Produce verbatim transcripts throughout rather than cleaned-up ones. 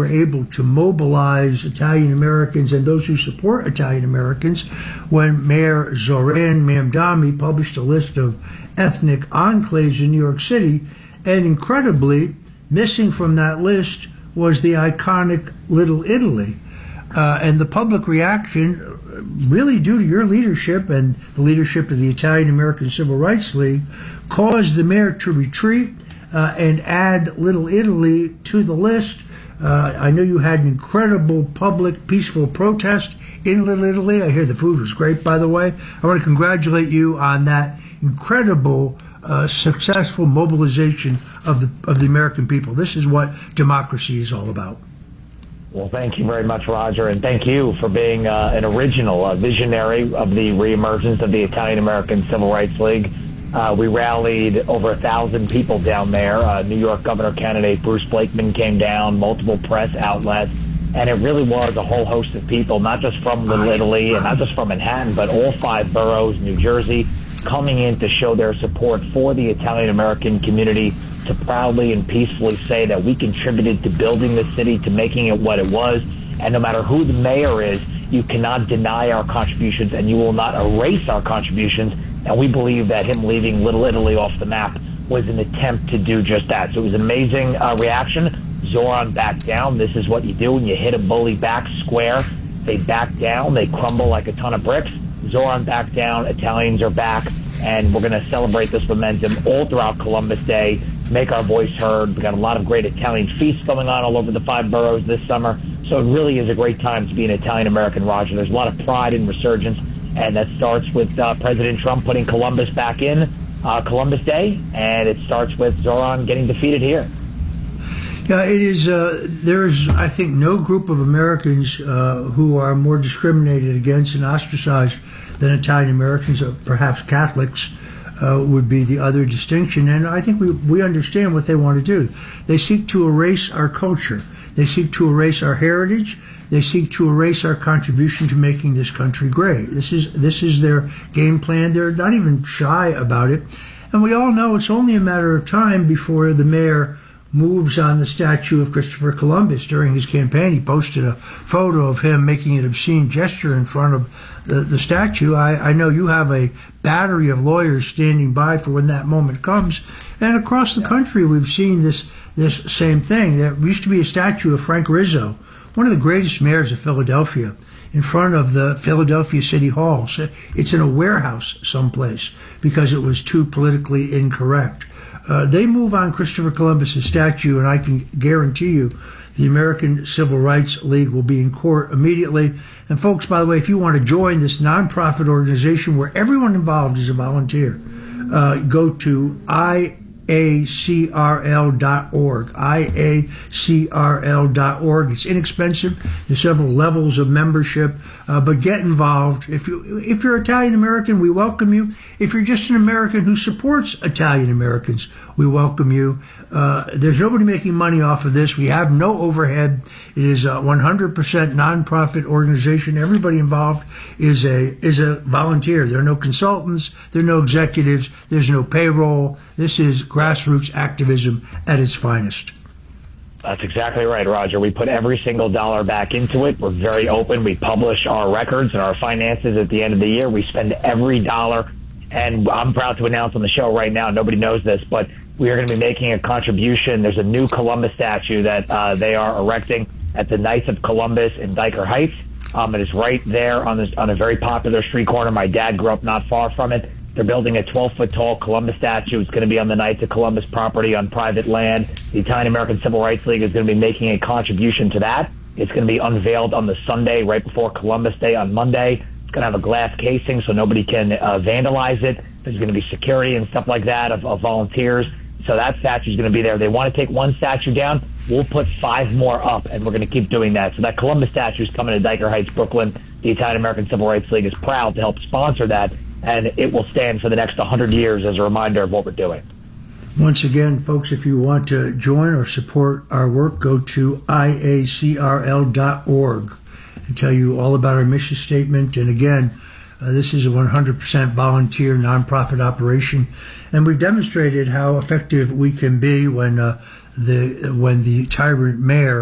were able to mobilize Italian Americans and those who support Italian Americans when Mayor Zoran Mamdani published a list of ethnic enclaves in New York City, and incredibly, missing from that list was the iconic Little Italy. Uh, and the public reaction, really due to your leadership and the leadership of the Italian American Civil Rights League, caused the mayor to retreat uh, and add Little Italy to the list. Uh, I know you had an incredible public, peaceful protest in Little Italy. I hear the food was great, by the way. I want to congratulate you on that incredible, uh, successful mobilization of the of the American people. This is what democracy is all about. Well, thank you very much, Roger, and thank you for being uh, an original uh, visionary of the reemergence of the Italian American Civil Rights League. Uh, we rallied over a thousand people down there. Uh, New York governor candidate Bruce Blakeman came down, multiple press outlets, and it really was a whole host of people, not just from Little Italy and not just from Manhattan, but all five boroughs, New Jersey, coming in to show their support for the Italian American community, to proudly and peacefully say that we contributed to building the city, to making it what it was. And no matter who the mayor is, you cannot deny our contributions, and you will not erase our contributions. And we believe that him leaving Little Italy off the map was an attempt to do just that. So it was an amazing uh, reaction. Zoran backed down. This is what you do when you hit a bully back square. They back down. They crumble like a ton of bricks. Zoran backed down. Italians are back. And we're going to celebrate this momentum all throughout Columbus Day, make our voice heard. We've got a lot of great Italian feasts going on all over the five boroughs this summer. So it really is a great time to be an Italian-American, Roger. There's a lot of pride and resurgence, and that starts with uh, President Trump putting Columbus back in uh, Columbus Day, and it starts with Zoran getting defeated here. Yeah, it is. Uh, there is, I think, no group of Americans uh, who are more discriminated against and ostracized than Italian Americans, or perhaps Catholics. Uh, would be the other distinction. And I think we, we understand what they want to do. They seek to erase our culture. They seek to erase our heritage. They seek to erase our contribution to making this country great. This is this is their game plan. They're not even shy about it. And we all know it's only a matter of time before the mayor moves on the statue of Christopher Columbus. During his campaign, he posted a photo of him making an obscene gesture in front of the, the statue. I, I know you have a battery of lawyers standing by for when that moment comes. And across the country, we've seen this this same thing. There used to be a statue of Frank Rizzo, one of the greatest mayors of Philadelphia, in front of the Philadelphia City Hall. So it's in a warehouse someplace because it was too politically incorrect. Uh, they move on Christopher Columbus's statue, and I can guarantee you the American Civil Rights League will be in court immediately. And folks, by the way, if you want to join this nonprofit organization where everyone involved is a volunteer, uh, go to I A C R L dot org. I A C R L dot org. It's inexpensive. There's several levels of membership, uh, but get involved. If you if you're Italian American, we welcome you. If you're just an American who supports Italian Americans, we welcome you. Uh, there's nobody making money off of this. We have no overhead. It is a one hundred percent nonprofit organization. Everybody involved is a is a volunteer. There are no consultants. There are no executives. There's no payroll. This is grassroots activism at its finest. That's exactly right, Roger. We put every single dollar back into it. We're very open. We publish our records and our finances at the end of the year. We spend every dollar. And I'm proud to announce on the show right now, nobody knows this, but we are going to be making a contribution. There's a new Columbus statue that uh, they are erecting at the Knights of Columbus in Dyker Heights. Um, it is right there on, this, on a very popular street corner. My dad grew up not far from it. They're building a twelve-foot-tall Columbus statue. It's going to be on the Knights of Columbus property on private land. The Italian American Civil Rights League is going to be making a contribution to that. It's going to be unveiled on the Sunday right before Columbus Day on Monday. It's going to have a glass casing so nobody can uh, vandalize it. There's going to be security and stuff like that of, of volunteers. So that statue is going to be there. They want to take one statue down. We'll put five more up, and we're going to keep doing that. So that Columbus statue is coming to Dyker Heights, Brooklyn. The Italian American Civil Rights League is proud to help sponsor that, and it will stand for the next one hundred years as a reminder of what we're doing. Once again, folks, if you want to join or support our work, go to I A C R L dot org and tell you all about our mission statement. And again, uh, this is a one hundred percent volunteer nonprofit operation, and we've demonstrated how effective we can be when uh, the when the tyrant mayor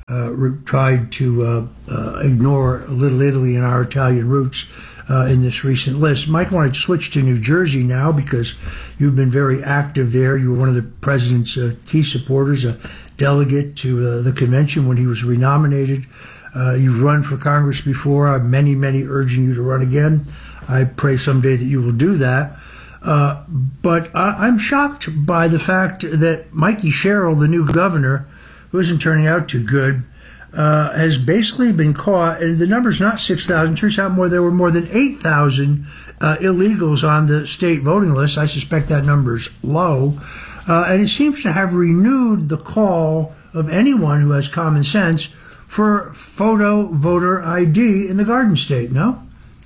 uh, re- tried to uh, uh, ignore Little Italy and our Italian roots uh, in this recent list. Mike, I want to switch to New Jersey now because you've been very active there. You were one of the president's uh, key supporters, a delegate to uh, the convention when he was renominated. Uh, you've run for Congress before. I have many, many urging you to run again. I pray someday that you will do that. Uh, but I, I'm shocked by the fact that Mikey Sherrill, the new governor, who isn't turning out too good, uh, has basically been caught. And the number's not six thousand. Turns out more there were more than eight thousand uh, illegals on the state voting list. I suspect that number's low. Uh, and it seems to have renewed the call of anyone who has common sense for photo voter I D in the Garden State, no?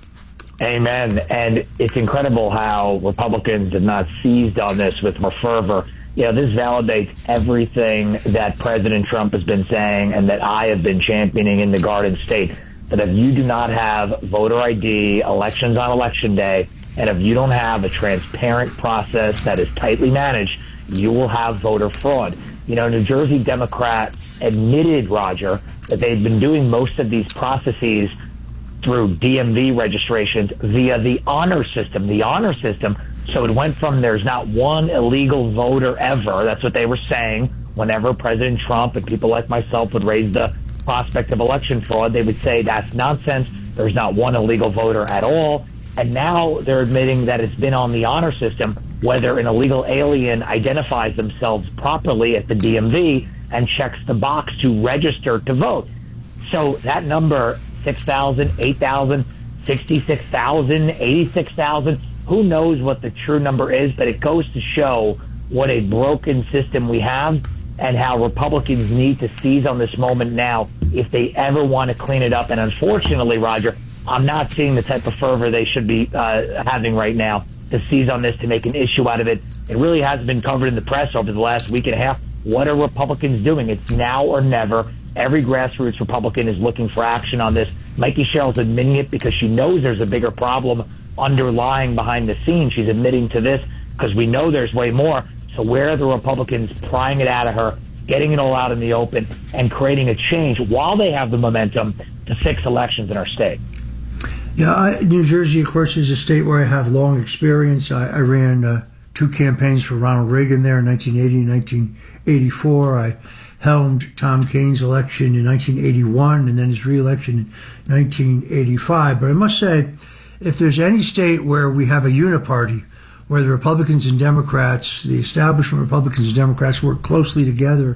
Amen. And it's incredible how Republicans have not seized on this with more fervor. You know, this validates everything that President Trump has been saying and that I have been championing in the Garden State, that if you do not have voter I D, elections on election day, and if you don't have a transparent process that is tightly managed, you will have voter fraud. You know, New Jersey Democrats admitted, Roger, that they've been doing most of these processes through D M V registrations via the honor system. The honor system, so it went from there's not one illegal voter ever. That's what they were saying whenever President Trump and people like myself would raise the prospect of election fraud. They would say that's nonsense. There's not one illegal voter at all. And now they're admitting that it's been on the honor system, whether an illegal alien identifies themselves properly at the D M V and checks the box to register to vote. So that number, six thousand, eight thousand, sixty-six thousand, eighty-six thousand, who knows what the true number is, but it goes to show what a broken system we have and how Republicans need to seize on this moment now if they ever want to clean it up. And unfortunately, Roger, I'm not seeing the type of fervor they should be uh, having right now to seize on this, to make an issue out of it. It really has been covered in the press over the last week and a half. What are Republicans doing? It's now or never. Every grassroots Republican is looking for action on this. Mikey Sherrill's admitting it because she knows there's a bigger problem underlying behind the scenes. She's admitting to this because we know there's way more. So where are the Republicans prying it out of her, getting it all out in the open, and creating a change while they have the momentum to fix elections in our state? Yeah, I, New Jersey, of course, is a state where I have long experience. I, I ran uh, two campaigns for Ronald Reagan there in nineteen eighty and nineteen eighty-four. I helmed Tom Kaine's election in nineteen eighty-one and then his re-election in nineteen eighty-five. But I must say, if there's any state where we have a uniparty, where the Republicans and Democrats, the establishment Republicans and Democrats work closely together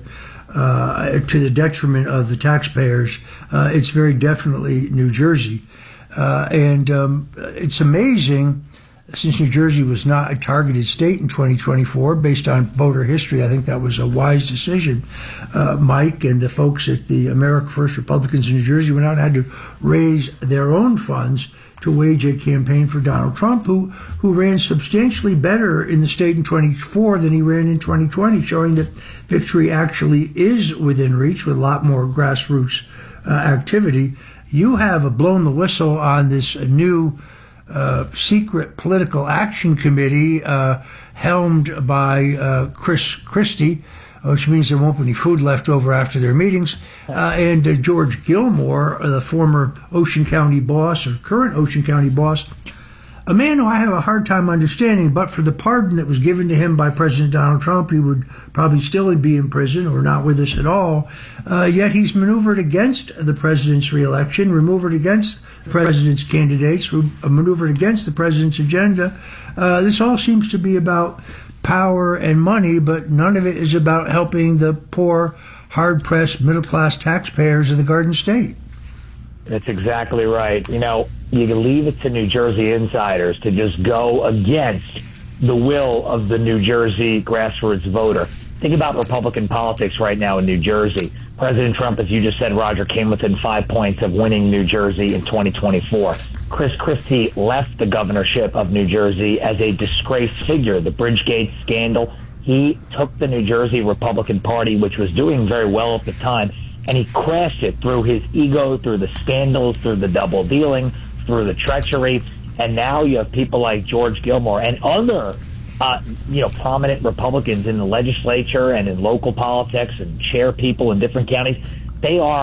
uh, to the detriment of the taxpayers, uh, it's very definitely New Jersey. Uh, and um, it's amazing, since New Jersey was not a targeted state in twenty twenty-four, based on voter history, I think that was a wise decision. Uh, Mike and the folks at the America First Republicans in New Jersey went out and had to raise their own funds to wage a campaign for Donald Trump, who, who ran substantially better in the state in twenty-four than he ran in twenty twenty, showing that victory actually is within reach with a lot more grassroots uh, activity. You have blown the whistle on this new uh, secret political action committee uh, helmed by uh, Chris Christie, which means there won't be any food left over after their meetings, uh, and uh, George Gilmore, the former Ocean County boss or current Ocean County boss, a man who I have a hard time understanding, but for the pardon that was given to him by President Donald Trump, he would probably still be in prison or not with us at all. Uh, yet he's maneuvered against the president's reelection, maneuvered against the president's candidates, maneuvered against the president's agenda. Uh, this all seems to be about power and money, but none of it is about helping the poor, hard-pressed, middle-class taxpayers of the Garden State. That's exactly right. You know, you leave it to New Jersey insiders to just go against the will of the New Jersey grassroots voter. Think about Republican politics right now in New Jersey. President Trump, as you just said, Roger, came within five points of winning New Jersey in twenty twenty-four. Chris Christie left the governorship of New Jersey as a disgraced figure. The Bridgegate scandal, he took the New Jersey Republican Party, which was doing very well at the time, and he crashed it through his ego, through the scandals, through the double dealing, through the treachery. And now you have people like George Gilmore and other uh, you know, prominent Republicans in the legislature and in local politics and chair people in different counties they are